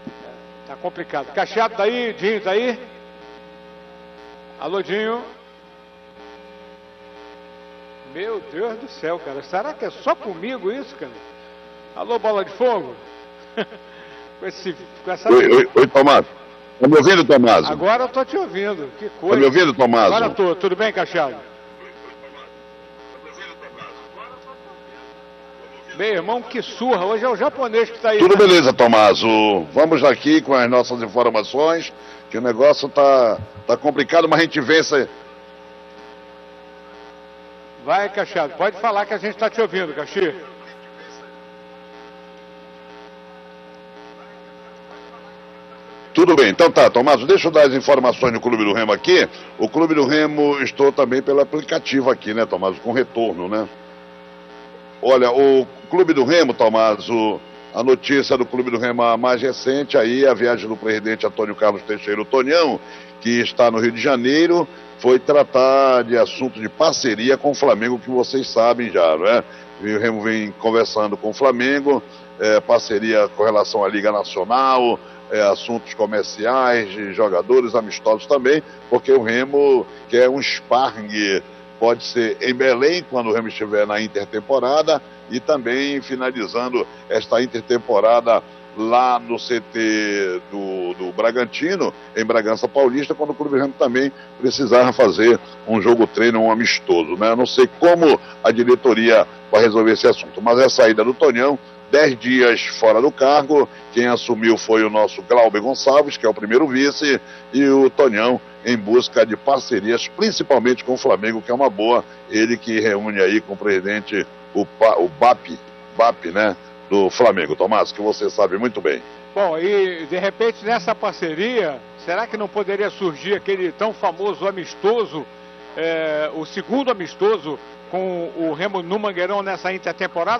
Tá complicado. Cacheado tá aí? Dinho tá aí? Alô, Dinho? Meu Deus do céu, cara. Será que é só comigo isso, cara? Alô, Bola de Fogo? Com essa... Oi, Tomás. Tá me ouvindo, Tomás? Agora eu tô te ouvindo. Que coisa. Tá me ouvindo, Tomás? Agora tô. Tudo bem, Cacheado? Meu irmão, que surra. Hoje é o japonês que tá aí. Tudo beleza, Tomás. Vamos aqui com as nossas informações, que o negócio tá complicado, mas a gente vence. Vai, Cacheado. Pode falar que a gente tá te ouvindo, Caxi. Tudo bem, então tá, Tomás, deixa eu dar as informações do Clube do Remo aqui. O Clube do Remo estou também pelo aplicativo aqui, né, Tomás, com retorno, né? Olha, o Clube do Remo, Tomás, a notícia do Clube do Remo mais recente aí, a viagem do presidente Antônio Carlos Teixeira, o Tonhão, que está no Rio de Janeiro, foi tratar de assunto de parceria com o Flamengo, que vocês sabem já, não é? O Remo vem conversando com o Flamengo, parceria com relação à Liga Nacional, assuntos comerciais, de jogadores amistosos também, porque o Remo quer um sparring, pode ser em Belém, quando o Remo estiver na intertemporada, e também finalizando esta intertemporada lá no CT do Bragantino, em Bragança Paulista, quando o Clube Remo também precisava fazer um jogo treino, um amistoso, né? Eu não sei como a diretoria vai resolver esse assunto, mas é a saída do Tonhão, 10 dias fora do cargo. Quem assumiu foi o nosso Glauber Gonçalves, que é o primeiro vice, e o Tonhão em busca de parcerias, principalmente com o Flamengo, que é uma boa, ele que reúne aí com o presidente, o BAP, né, do Flamengo, Tomás, que você sabe muito bem. Bom, e de repente nessa parceria, será que não poderia surgir aquele tão famoso amistoso, o segundo amistoso com o Remo no Mangueirão nessa intertemporada?